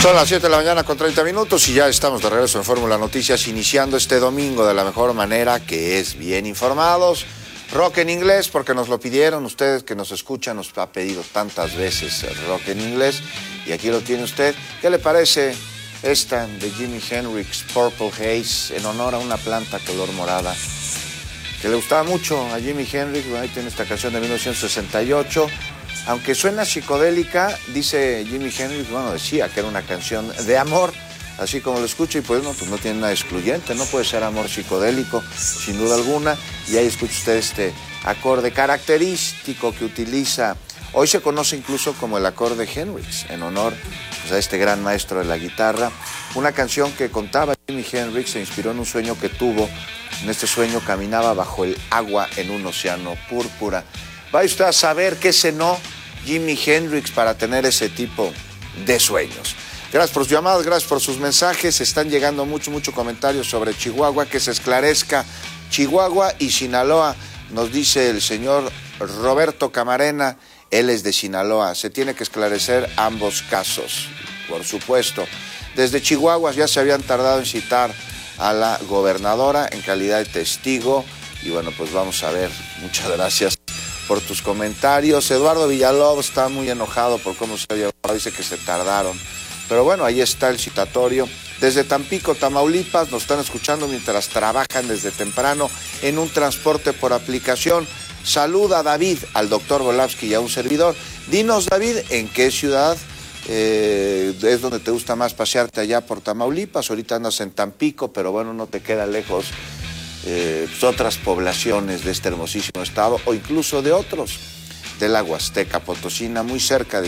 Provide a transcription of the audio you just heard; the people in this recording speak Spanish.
Son las 7 de la mañana con 30 minutos y ya estamos de regreso en Fórmula Noticias, iniciando este domingo de la mejor manera, que es bien informados. Rock en inglés, porque nos lo pidieron ustedes que nos escuchan, nos ha pedido tantas veces el rock en inglés, y aquí lo tiene usted. ¿Qué le parece esta de Jimi Hendrix, Purple Haze, en honor a una planta color morada que le gustaba mucho a Jimi Hendrix? Bueno, ahí tiene esta canción de 1968. Aunque suena psicodélica, dice Jimi Hendrix, bueno, decía que era una canción de amor, así como lo escucho, y pues no tiene nada excluyente, no puede ser amor psicodélico, sin duda alguna. Y ahí escucha usted este acorde característico que utiliza, hoy se conoce incluso como el acorde Hendrix, en honor pues, a este gran maestro de la guitarra. Una canción que contaba Jimi Hendrix, se inspiró en un sueño que tuvo. En este sueño caminaba bajo el agua en un océano púrpura. Vaya usted a saber qué cenó Jimi Hendrix para tener ese tipo de sueños. Gracias por sus llamadas, gracias por sus mensajes. Están llegando mucho comentarios sobre Chihuahua, que se esclarezca. Chihuahua y Sinaloa, nos dice el señor Roberto Camarena, él es de Sinaloa. Se tiene que esclarecer ambos casos, por supuesto. Desde Chihuahua ya se habían tardado en citar a la gobernadora en calidad de testigo. Y bueno, pues vamos a ver. Muchas gracias por tus comentarios. Eduardo Villalobos está muy enojado por cómo se ha llevado, dice que se tardaron. Pero bueno, ahí está el citatorio. Desde Tampico, Tamaulipas, nos están escuchando mientras trabajan desde temprano en un transporte por aplicación. Saluda David, al doctor Volavsky y a un servidor. Dinos, David, ¿en qué ciudad es donde te gusta más pasearte allá por Tamaulipas? Ahorita andas en Tampico, pero bueno, no te queda lejos pues otras poblaciones de este hermosísimo estado, o incluso de otros, de la Huasteca Potosina, muy cerca de